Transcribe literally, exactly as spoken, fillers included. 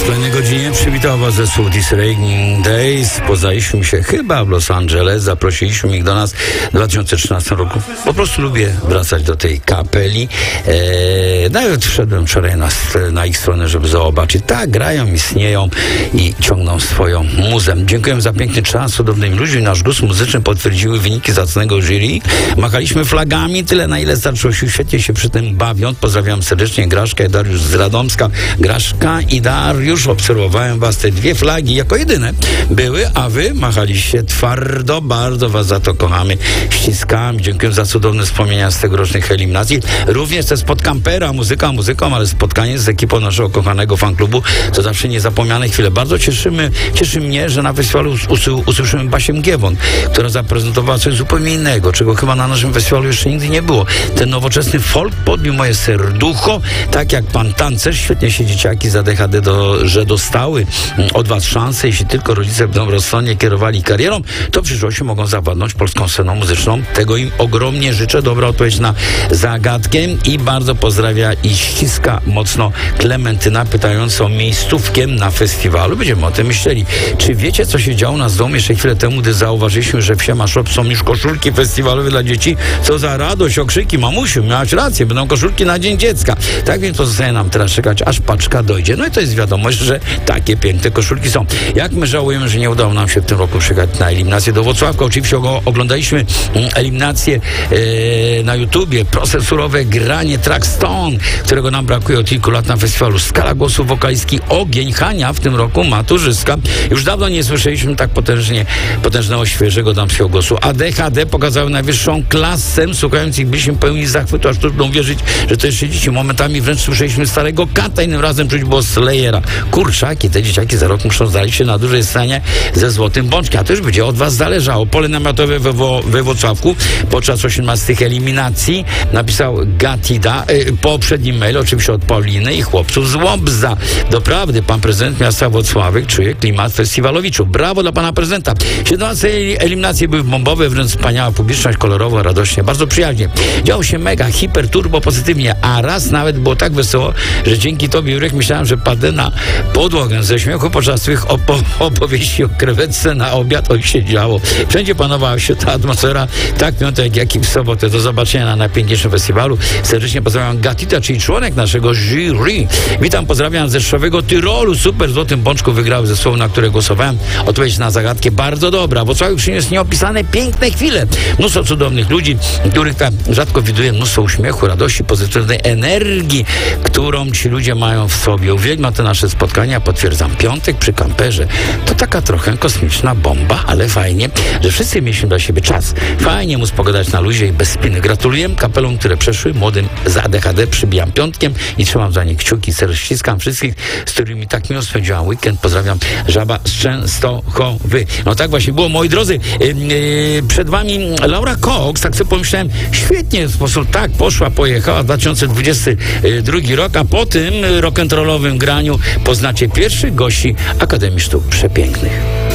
kolejnej godzinie przywitał was zespół This Raining Days. Poznaliśmy się chyba w Los Angeles, zaprosiliśmy ich do nas w dwa tysiące trzynastym roku. Po prostu lubię wracać do tej kapeli. Eee, nawet wszedłem wczoraj na, na ich stronę, żeby zobaczyć. Tak, grają, istnieją i ciągną swoją muzę. Dziękuję za piękny czas, cudownymi ludźmi. Nasz gust muzyczny potwierdziły wyniki zacnego jury. Machaliśmy flagami, tyle na ile starczyło sił, świetnie się przy tym bawiąc. Pozdrawiam serdecznie Graszka i Dariusz z Radomska. Graszka i Dariusz, obserwowałem was, te dwie flagi jako jedyne były, a wy machaliście twardo, bardzo was za to kochamy, ściskam, dziękuję za cudowne wspomnienia z tegorocznych eliminacji. Również te spotkampera, muzyka muzyką, ale spotkanie z ekipą naszego kochanego fanklubu to zawsze niezapomniane chwile. Bardzo cieszymy, cieszy mnie, że na festiwalu us- usłyszymy Basię Giewon, która zaprezentowała coś zupełnie innego, czego chyba na naszym festiwalu jeszcze nigdy nie było. Ten nowoczesny folk podbił moje serducho, tak jak pan tancerz. Świetnie się dzieciaki za D H D do, że dostały od was szansę. Jeśli tylko rodzice będą rozsądnie kierowali karierą, to w przyszłości mogą zawładnąć polską sceną muzyczną. Tego im ogromnie życzę. Dobra odpowiedź na zagadkę i bardzo pozdrawia i ściska mocno Klementyna, pytająca o miejscówkę na festiwalu. Będziemy o tym myśleli. Czy wiecie, co się działo na domu jeszcze chwilę temu, gdy zauważyliśmy, że w Siema Shop są już koszulki festiwalowe dla dzieci? Co za radość, okrzyki. Mamusiu, miałaś rację, będą koszulki na Dzień Dziecka. Tak więc pozostaje nam teraz czekać, aż paczka dojdzie. No i to jest wiadomość, że takie piękne koszulki są. Jak my żałujemy, że nie udało nam się w tym roku przyjechać na eliminację do Włocławka. Oczywiście oglądaliśmy eliminację e, na YouTubie. Procesurowe granie Track Stone, którego nam brakuje od kilku lat na festiwalu. Skala głosu wokalistki Ogień Hania w tym roku maturzyska. Już dawno nie słyszeliśmy tak potężnie, potężnego, świeżego damskiego głosu. A D H D pokazały najwyższą klasę. Słuchając ich byliśmy pełni zachwytu, aż trudno uwierzyć, że to jeszcze dzieci. Momentami wręcz słyszeliśmy starego Kata, innym razem czuć było Slayera. Kurczaki, te dzieciaki za rok muszą znaleźć się na dużej scenie ze Złotym Bączkiem. A to już będzie od was zależało. Pole namiotowe we, Wo- we Włocławku podczas osiemnastych eliminacji napisał Gatida yy, poprzednim mail, oczywiście od Pauliny i chłopców z Łobza. Doprawdy pan prezydent miasta Włocławek czuje klimat festiwalowiczu. Brawo dla pana prezydenta. siedemnaste eliminacje były bombowe, wręcz wspaniała publiczność, kolorowo, radośnie, bardzo przyjaźnie. Działo się mega, hiper, turbo pozytywnie, a raz nawet było tak wesoło, że dzięki tobie, Jurek, myślałem, że padnę na podłogę ze śmiechu podczas tych opo- opowieści o krewetce na obiad. Oj, się działo. Wszędzie panowała się ta atmosfera, tak piątek, jak i w sobotę. Do zobaczenia na najpiękniejszym festiwalu. Serdecznie pozdrawiam Gatita, czyli członek naszego jury. Witam, pozdrawiam ze Szowego Tyrolu. Super, w Złotym Bączku wygrały zespoły, na które głosowałem. Odpowiedź na zagadkę bardzo dobra. Włocławek przyniósł nieopisane piękne chwile. Mnóstwo cudownych ludzi, których tam rzadko widuję, mnóstwo uśmiechu, radości, pozytywnej energii, którą ci ludzie mają w sobie. Uwielbiam te nasze spotkania, potwierdzam. Piątek przy kamperze to taka trochę kosmiczna bomba, ale fajnie, że wszyscy mieliśmy dla siebie czas. Fajnie móc pogadać na luzie i bez spiny. Gratuluję kapelom, które przeszły, młodym za D H D przybijam piątkiem i trzymam za nie kciuki. Serdecznie ściskam wszystkich, z którymi tak miło spędziłam weekend. Pozdrawiam, Żaba z Częstochowy. No tak właśnie było, moi drodzy. Yy, yy, przed wami Laura Cox, tak sobie pomyślałem, świetnie w sposób tak poszła, pojechała dwa tysiące dwudziesty drugi rok, a po tym rock'n'rollowym graniu poznacie pierwszych gości Akademii Sztuk Przepięknych.